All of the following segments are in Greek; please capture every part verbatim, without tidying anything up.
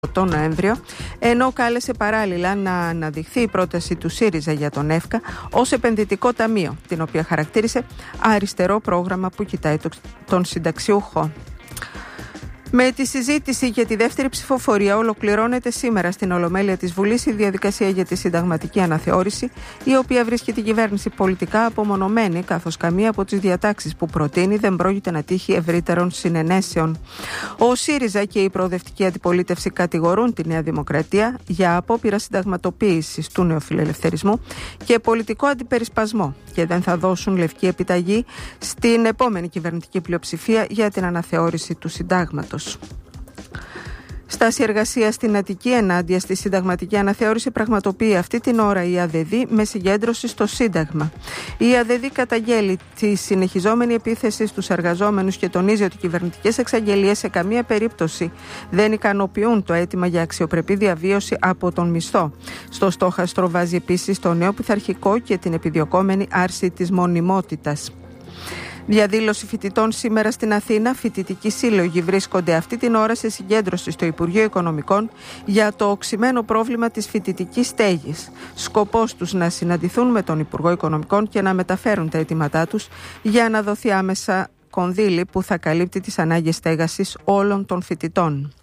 τον Νοέμβριο, ενώ κάλεσε παράλληλα να αναδειχθεί η πρόταση του ΣΥΡΙΖΑ για τον ΕΦΚΑ ως επενδυτικό ταμείο, την οποία χαρακτήρισε αριστερό πρόγραμμα που κοιτάει τον συνταξιούχο. Με τη συζήτηση για τη δεύτερη ψηφοφορία ολοκληρώνεται σήμερα στην Ολομέλεια της Βουλής η διαδικασία για τη συνταγματική αναθεώρηση, η οποία βρίσκει την κυβέρνηση πολιτικά απομονωμένη, καθώς καμία από τις διατάξεις που προτείνει δεν πρόκειται να τύχει ευρύτερων συνενέσεων. Ο ΣΥΡΙΖΑ και η προοδευτική αντιπολίτευση κατηγορούν τη Νέα Δημοκρατία για απόπειρα συνταγματοποίησης του νεοφιλελευθερισμού και πολιτικό αντιπερισπασμό και δεν θα δώσουν λευκή επιταγή στην επόμενη κυβερνητική πλειοψηφία για την αναθεώρηση του συντάγματος. Στάση εργασία στην Αττική ενάντια στη συνταγματική αναθεώρηση πραγματοποιεί αυτή την ώρα η ΑΔΔ με συγκέντρωση στο Σύνταγμα. Η ΑΔΔ καταγγέλει τη συνεχιζόμενη επίθεση στους εργαζόμενους και τονίζει ότι οι κυβερνητικές εξαγγελίες σε καμία περίπτωση δεν ικανοποιούν το αίτημα για αξιοπρεπή διαβίωση από τον μισθό. Στο στόχαστρο βάζει επίσης το νέο πειθαρχικό και την επιδιωκόμενη άρση της μονιμότητας. Διαδήλωση φοιτητών σήμερα στην Αθήνα. Φοιτητικοί σύλλογοι βρίσκονται αυτή την ώρα σε συγκέντρωση στο Υπουργείο Οικονομικών για το οξυμένο πρόβλημα της φοιτητικής στέγης. Σκοπός τους να συναντηθούν με τον Υπουργό Οικονομικών και να μεταφέρουν τα αιτήματά τους για να δοθεί άμεσα κονδύλι που θα καλύπτει τις ανάγκες στέγασης όλων των φοιτητών.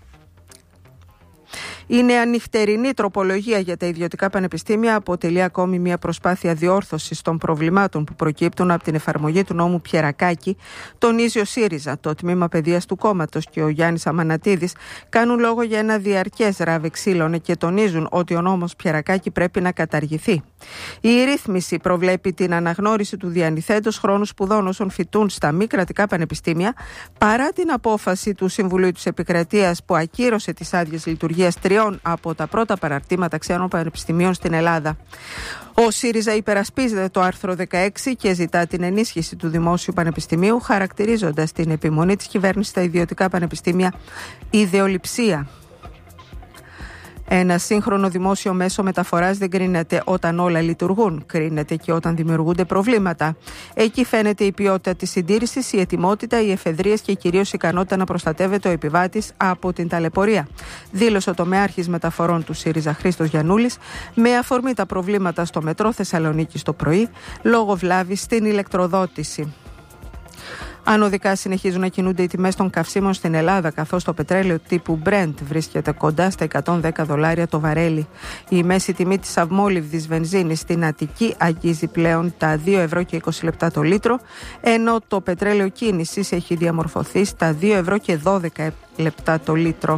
Η νεανυχτερινή τροπολογία για τα ιδιωτικά πανεπιστήμια αποτελεί ακόμη μια προσπάθεια διόρθωσης των προβλημάτων που προκύπτουν από την εφαρμογή του νόμου Πιερακάκη, τονίζει ο ΣΥΡΙΖΑ. Το τμήμα παιδείας του κόμματος και ο Γιάννης Αμανατίδης κάνουν λόγο για ένα διαρκές ράβε ξύλων και τονίζουν ότι ο νόμος Πιερακάκη πρέπει να καταργηθεί. Η ρύθμιση προβλέπει την αναγνώριση του διανυθέντος χρόνου σπουδών όσων φοιτούν στα μη κρατικά πανεπιστήμια, παρά την απόφαση του Συμβουλίου της Επικρατείας που ακύρωσε τις άδειες λειτουργίας τριών από τα πρώτα παραρτήματα ξένων πανεπιστημίων στην Ελλάδα. Ο ΣΥΡΙΖΑ υπερασπίζεται το άρθρο δεκαέξι και ζητά την ενίσχυση του Δημόσιου Πανεπιστημίου, χαρακτηρίζοντας την επιμονή της κυβέρνησης στα ιδιωτικά πανεπιστήμια ιδεολειψία. Ένα σύγχρονο δημόσιο μέσο μεταφοράς δεν κρίνεται όταν όλα λειτουργούν, κρίνεται και όταν δημιουργούνται προβλήματα. Εκεί φαίνεται η ποιότητα της συντήρησης, η ετοιμότητα, οι εφεδρείες και κυρίως η ικανότητα να προστατεύεται ο επιβάτης από την ταλαιπωρία, δήλωσε ο τομεάρχης μεταφορών του ΣΥΡΙΖΑ Χρήστος Γιαννούλης με αφορμή τα προβλήματα στο μετρό Θεσσαλονίκη το πρωί λόγω βλάβης στην ηλεκτροδότηση. Ανωδικά συνεχίζουν να κινούνται οι τιμές των καυσίμων στην Ελλάδα, καθώς το πετρέλαιο τύπου Brent βρίσκεται κοντά στα εκατόν δέκα δολάρια το βαρέλι. Η μέση τιμή της αυμόλιβδης βενζίνης στην Αττική αγγίζει πλέον τα δύο ευρώ και είκοσι λεπτά το λίτρο, ενώ το πετρέλαιο κίνησης έχει διαμορφωθεί στα δύο ευρώ και δώδεκα λεπτά το λίτρο.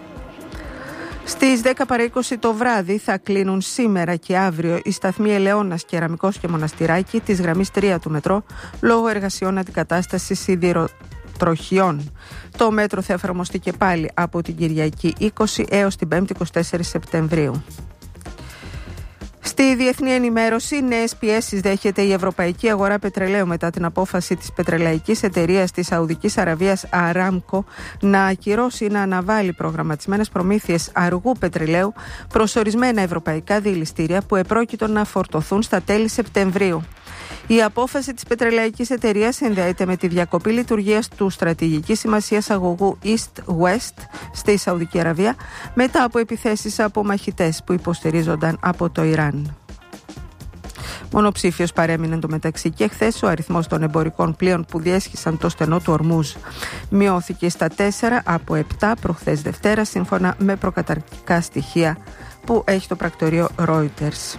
Στις δέκα παρά είκοσι το βράδυ θα κλείνουν σήμερα και αύριο οι σταθμοί Ελαιώνας, Κεραμικός και Μοναστηράκη της γραμμής τρία του μετρό λόγω εργασιών αντικατάστασης σιδηροτροχιών. Το μέτρο θα εφαρμοστεί και πάλι από την Κυριακή είκοσι έως την Πέμπτη είκοσι τέσσερις Σεπτεμβρίου. Στη διεθνή ενημέρωση, νέες πιέσεις δέχεται η ευρωπαϊκή αγορά πετρελαίου μετά την απόφαση της πετρελαϊκής εταιρείας της Σαουδικής Αραβίας Aramco να ακυρώσει ή να αναβάλει προγραμματισμένες προμήθειες αργού πετρελαίου προς ορισμένα ευρωπαϊκά διελιστήρια που επρόκειτο να φορτωθούν στα τέλη Σεπτεμβρίου. Η απόφαση της πετρελαϊκής εταιρείας συνδέεται με τη διακοπή λειτουργίας του στρατηγικής σημασίας αγωγού East-West στη Σαουδική Αραβία μετά από επιθέσεις από μαχητές που υποστηρίζονταν από το Ιράν. Μονοψήφιος παρέμεινε εντωμεταξύ και χθες ο αριθμός των εμπορικών πλοίων που διέσχισαν το στενό του Ορμούζ. Μειώθηκε στα τέσσερα από επτά προχθές Δευτέρα, σύμφωνα με προκαταρκτικά στοιχεία που έχει το πρακτορείο Reuters.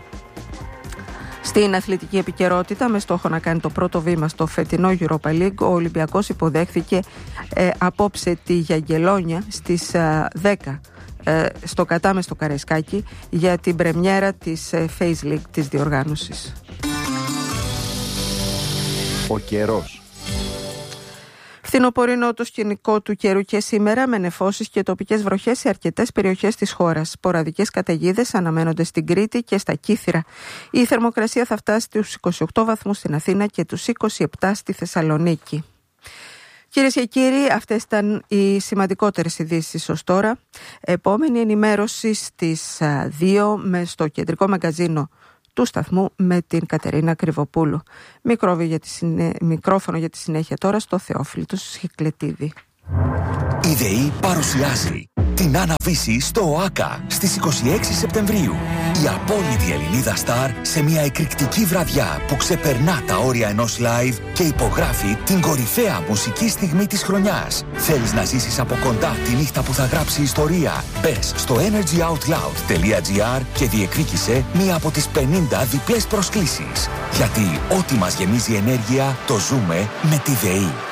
Στην αθλητική επικαιρότητα, με στόχο να κάνει το πρώτο βήμα στο φετινό Europa League, ο Ολυμπιακός υποδέχθηκε ε, απόψε τη Γιαγγελόνια στις ε, δέκα ε, στο Κατάμε στο Καραϊσκάκι για την πρεμιέρα της ε, Face League της διοργάνωσης. Ο καιρός. Φθινοπορεινό το σκηνικό του καιρού και σήμερα, με νεφώσεις και τοπικές βροχές σε αρκετές περιοχές της χώρας. Σποραδικές καταιγίδες αναμένονται στην Κρήτη και στα Κύθυρα. Η θερμοκρασία θα φτάσει στους είκοσι οκτώ βαθμούς στην Αθήνα και τους είκοσι επτά στη Θεσσαλονίκη. Κυρίες και κύριοι, αυτές ήταν οι σημαντικότερες ειδήσεις ως τώρα. Επόμενη ενημέρωση στις δύο με στο κεντρικό μαγκαζίνο του σταθμού με την Κατερίνα Κρυβοπούλου. Για τη συνέ... Μικρόφωνο για τη συνέχεια τώρα στο Θεόφιλο του Σχικλετίδη. Η ΔΕΗ παρουσιάζει την Άννα Βύση στο ΟΑΚΑ στις είκοσι έξι Σεπτεμβρίου. Η απόλυτη Ελληνίδα Σταρ σε μια εκρηκτική βραδιά που ξεπερνά τα όρια ενός live και υπογράφει την κορυφαία μουσική στιγμή της χρονιάς. Θέλεις να ζήσεις από κοντά τη νύχτα που θα γράψει ιστορία? Μπες στο energyoutloud.gr και διεκδίκησε μία από τις πενήντα διπλές προσκλήσεις. Γιατί ό,τι μας γεμίζει ενέργεια το ζούμε με τη ΔΕΗ.